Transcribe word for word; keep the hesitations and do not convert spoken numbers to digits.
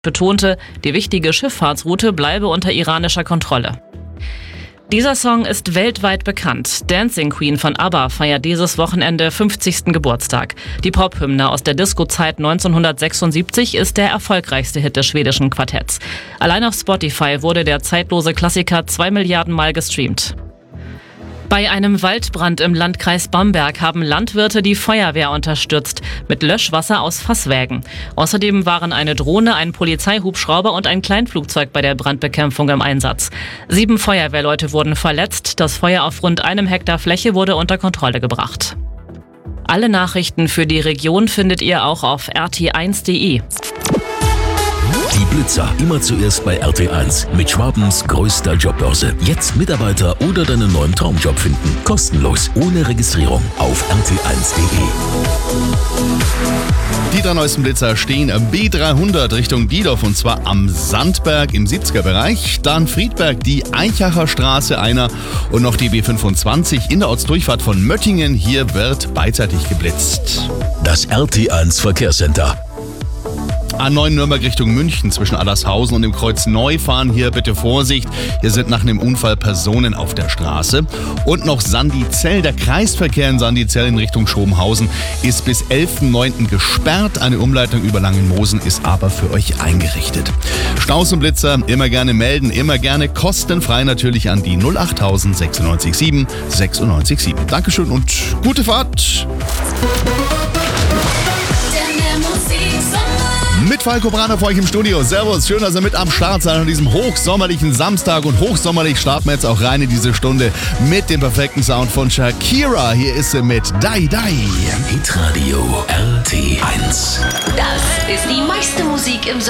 betonte, die wichtige Schifffahrtsroute bleibe unter iranischer Kontrolle. Dieser Song ist weltweit bekannt. Dancing Queen von ABBA feiert dieses Wochenende fünfzigsten Geburtstag. Die Pophymne aus der Disco-Zeit neunzehnhundertsechsundsiebzig ist der erfolgreichste Hit des schwedischen Quartetts. Allein auf Spotify wurde der zeitlose Klassiker zwei Milliarden Mal gestreamt. Bei einem Waldbrand im Landkreis Bamberg haben Landwirte die Feuerwehr unterstützt mit Löschwasser aus Fasswägen. Außerdem waren eine Drohne, ein Polizeihubschrauber und ein Kleinflugzeug bei der Brandbekämpfung im Einsatz. Sieben Feuerwehrleute wurden verletzt. Das Feuer auf rund einem Hektar Fläche wurde unter Kontrolle gebracht. Alle Nachrichten für die Region findet ihr auch auf r t eins punkt d e. Die Blitzer immer zuerst bei R T eins mit Schwabens größter Jobbörse. Jetzt Mitarbeiter oder deinen neuen Traumjob finden. Kostenlos, ohne Registrierung auf r t eins punkt d e. Die drei neuesten Blitzer stehen B dreihundert Richtung Diedorf und zwar am Sandberg im siebziger Bereich. Dann Friedberg, die Eichacher Straße einer und noch die B fünfundzwanzig in der Ortsdurchfahrt von Möttingen. Hier wird beidseitig geblitzt. Das R T eins Verkehrscenter. A neun Nürnberg Richtung München zwischen Allershausen und dem Kreuz Neufahren. Hier bitte Vorsicht. Hier sind nach einem Unfall Personen auf der Straße. Und noch Sandizell. Der Kreisverkehr in Sandizell in Richtung Schrobenhausen ist bis elften neunten gesperrt. Eine Umleitung über Langenmosen ist aber für euch eingerichtet. Staus und Blitzer immer gerne melden, immer gerne kostenfrei natürlich an die null acht tausend sechsundneunzig sieben sechsundneunzig sieben. Dankeschön und gute Fahrt. Mit Falco Brana für euch im Studio. Servus, schön, dass ihr mit am Start seid an diesem hochsommerlichen Samstag. Und hochsommerlich starten wir jetzt auch rein in diese Stunde mit dem perfekten Sound von Shakira. Hier ist sie mit Dai Dai. Hitradio R T eins. Das ist die meiste Musik im Sommer.